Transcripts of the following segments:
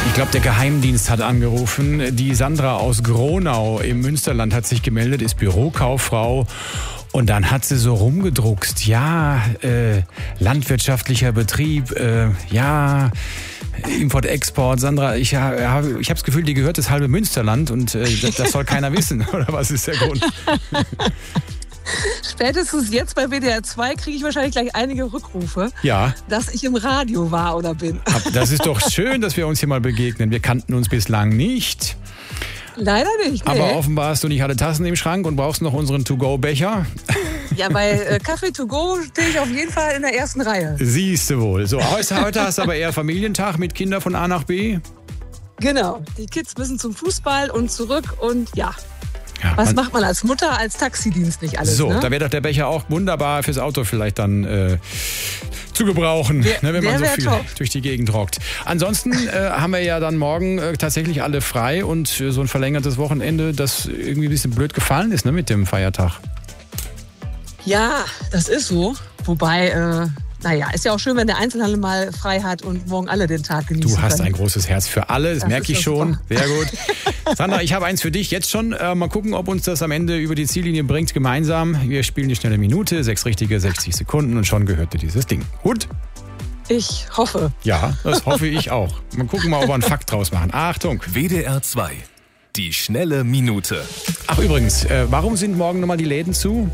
Ich glaube, der Geheimdienst hat angerufen. Die Sandra aus Gronau im Münsterland hat sich gemeldet, ist Bürokauffrau. Und dann hat sie so rumgedruckst. Ja, landwirtschaftlicher Betrieb, ja, Import-Export. Sandra, ich hab das Gefühl, dir gehört das halbe Münsterland und das soll keiner wissen. Oder was ist der Grund? Spätestens jetzt bei WDR 2 kriege ich wahrscheinlich gleich einige Rückrufe, Ja. dass ich im Radio war oder bin. Das ist doch schön, dass wir uns hier mal begegnen. Wir kannten uns bislang nicht. Leider nicht, nee. Aber offenbar hast du nicht alle Tassen im Schrank und brauchst noch unseren To-Go-Becher. Ja, bei Kaffee to go stehe ich auf jeden Fall in der ersten Reihe. Siehst du wohl. So, heute hast du aber eher Familientag mit Kindern von A nach B. Genau, die Kids müssen zum Fußball und zurück und ja. Ja, Was macht man als Mutter, als Taxidienst nicht alles? So, ne? da wäre doch der Becher auch wunderbar fürs Auto vielleicht dann zu gebrauchen, wenn man so viel durch die Gegend rockt. Ansonsten haben wir ja dann morgen tatsächlich alle frei und so ein verlängertes Wochenende, das irgendwie ein bisschen blöd gefallen ist, ne, mit dem Feiertag. Ja, das ist so. Wobei, naja, ist ja auch schön, wenn der Einzelhandel mal frei hat und morgen alle den Tag genießen Du hast können. ein großes Herz für alle, das merke ich schon. super. Sehr gut. Sandra, ich habe eins für dich jetzt schon. Mal gucken, ob uns das am Ende über die Ziellinie bringt gemeinsam. Wir spielen die schnelle Minute, 6 richtige, 60 Sekunden und schon gehört dir dieses Ding. Gut? Ich hoffe. Ja, das hoffe ich auch. Mal gucken, ob wir einen Fakt draus machen. Achtung. WDR 2. Die schnelle Minute. Ach übrigens, warum sind morgen nochmal die Läden zu?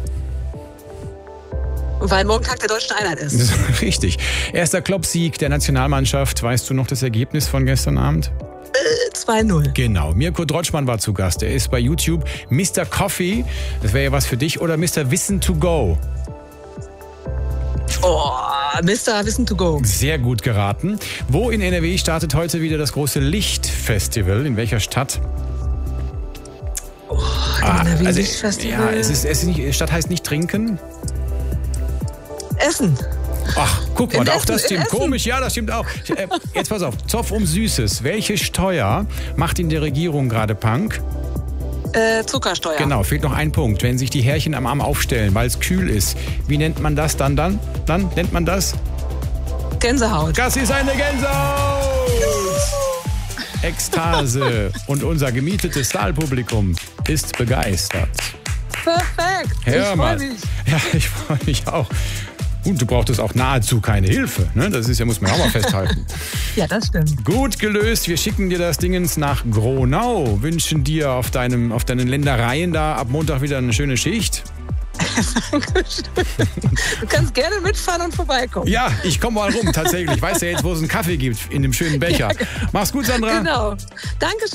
Weil morgen Tag der Deutschen Einheit ist. Das ist richtig. Erster Klopp-Sieg der Nationalmannschaft. Weißt du noch das Ergebnis von gestern Abend? 2-0. Genau. Mirko Drotschmann war zu Gast. Er ist bei YouTube Mr. Coffee. Das wäre ja was für dich. Oder Mr. Wissen to go. Oh, Mr. Wissen to go. Sehr gut geraten. Wo in NRW startet heute wieder das große Lichtfestival? In welcher Stadt? NRW Also, Lichtfestival. ja, es ist nicht, Stadt heißt nicht trinken. Essen. Ach, guck mal, In auch Essen, das in stimmt. Essen. Komisch, ja, das stimmt auch. Jetzt pass auf, Zoff um Süßes. Welche Steuer macht in der Regierung gerade Punk? Zuckersteuer. Genau, fehlt noch ein Punkt. Wenn sich die Härchen am Arm aufstellen, weil es kühl ist, wie nennt man das dann? Nennt man das? Gänsehaut. Das ist eine Gänsehaut! Ekstase. Und unser gemietetes Saalpublikum ist begeistert. Perfekt. Hör ich freue mal. mich. Ja, ich freue mich auch. Und du brauchtest auch nahezu keine Hilfe. Ne? Das ist ja, muss man auch mal festhalten. Ja, das stimmt. Gut gelöst. Wir schicken dir das Dingens nach Gronau. Wünschen dir auf deinen Ländereien da ab Montag wieder eine schöne Schicht. Du kannst gerne mitfahren und vorbeikommen. Ja, ich komme mal rum, tatsächlich. Ich weiß ja jetzt, wo es einen Kaffee gibt, in dem schönen Becher. Ja, Mach's gut, Sandra. Genau. Dankeschön.